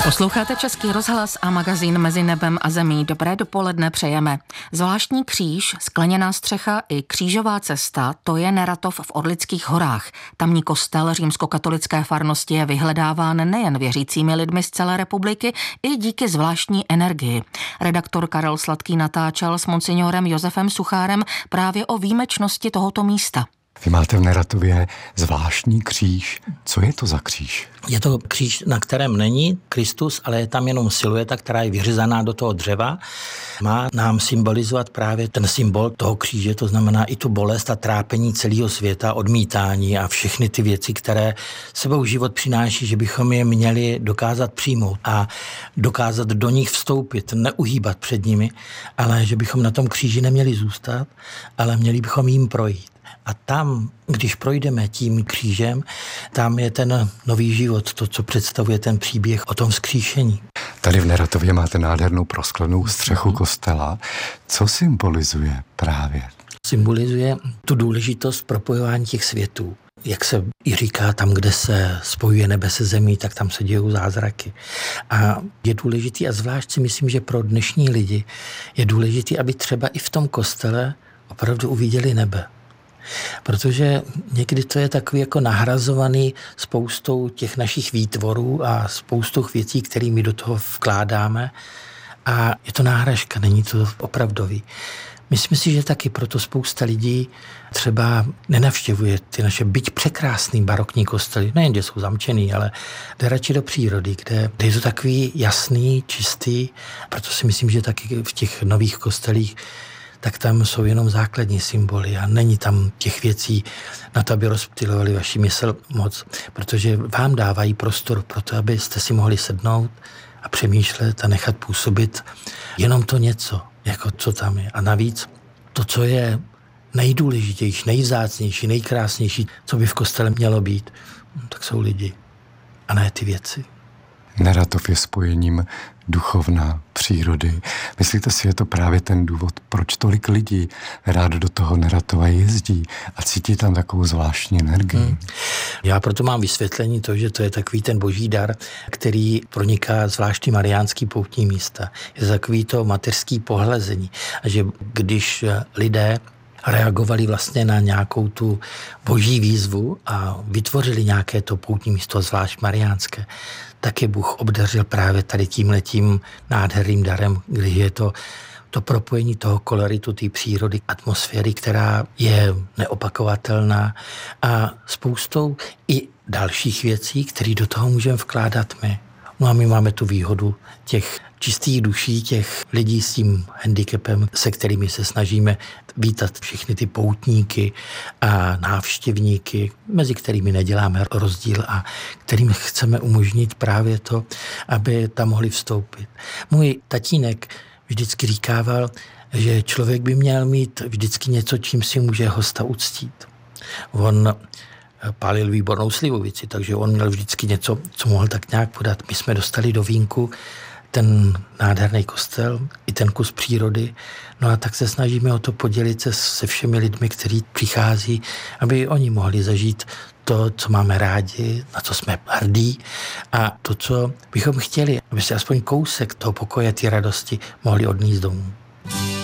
Posloucháte Český rozhlas a magazín Mezi nebem a zemí. Dobré dopoledne přejeme. Zvláštní kříž, skleněná střecha i křížová cesta, to je Neratov v Orlických horách. Tamní kostel římskokatolické farnosti je vyhledáván nejen věřícími lidmi z celé republiky, i díky zvláštní energii. Redaktor Karel Sladký natáčel s monsignorem Josefem Suchárem právě o výjimečnosti tohoto místa. Vy máte v Neratově zvláštní kříž. Co je to za kříž? Je to kříž, na kterém není Kristus, ale je tam jenom silueta, která je vyřezaná do toho dřeva. Má nám symbolizovat právě ten symbol toho kříže, to znamená i tu bolest a trápení celého světa, odmítání a všechny ty věci, které sebou život přináší, že bychom je měli dokázat přijmout a dokázat do nich vstoupit, neuhýbat před nimi, ale že bychom na tom kříži neměli zůstat, ale měli bychom jim projít. A tam, když projdeme tím křížem, tam je ten nový život, to, co představuje ten příběh o tom vzkříšení. Tady v Neratově máte nádhernou prosklenou střechu kostela. Co symbolizuje právě? Symbolizuje tu důležitost propojování těch světů. Jak se i říká, tam, kde se spojuje nebe se zemí, tak tam se dějou zázraky. A je důležitý, a zvlášť si myslím, že pro dnešní lidi je důležitý, aby třeba i v tom kostele opravdu uviděli nebe. Protože někdy to je takový jako nahrazovaný spoustou těch našich výtvorů a spoustou věcí, které my do toho vkládáme. A je to náhražka, není to opravdový. Myslím si, že taky proto spousta lidí třeba nenavštěvuje ty naše byť překrásný barokní kostely. Nejen, že jsou zamčený, ale jde radši do přírody, kde je to takový jasný, čistý. Proto si myslím, že taky v těch nových kostelích tak tam jsou jenom základní symboly a není tam těch věcí na to, aby rozptylovali vaši mysl moc, protože vám dávají prostor pro to, abyste si mohli sednout a přemýšlet a nechat působit jenom to něco, jako co tam je. A navíc to, co je nejdůležitější, nejvzácnější, nejkrásnější, co by v kostele mělo být, tak jsou lidi a ne ty věci. Neratov je spojením duchovna, přírody. Myslíte si, je to právě ten důvod, proč tolik lidí rád do toho Neratova jezdí a cítí tam takovou zvláštní energii? Já proto mám vysvětlení to, že to je takový ten boží dar, který proniká zvláště mariánský poutní místa. Je takový to mateřský pohlezení. A že když lidé reagovali vlastně na nějakou tu boží výzvu a vytvořili nějaké to poutní místo, zvlášť mariánské, tak je Bůh obdařil právě tady tímhletím nádherným darem, když je to propojení toho koloritu, té přírody, atmosféry, která je neopakovatelná a spoustou i dalších věcí, které do toho můžeme vkládat my. No a my máme tu výhodu těch čistých duší, těch lidí s tím handicapem, se kterými se snažíme vítat všechny ty poutníky a návštěvníky, mezi kterými neděláme rozdíl a kterým chceme umožnit právě to, aby tam mohli vstoupit. Můj tatínek vždycky říkával, že člověk by měl mít vždycky něco, čím si může hosta uctít. On pálil výbornou slivovici, takže on měl vždycky něco, co mohl tak nějak podat. My jsme dostali do vínku ten nádherný kostel, i ten kus přírody. No a tak se snažíme o to podělit se všemi lidmi, kteří přichází, aby oni mohli zažít to, co máme rádi, na co jsme hrdí a to, co bychom chtěli, aby si aspoň kousek toho pokoje, ty radosti mohli odníst domů.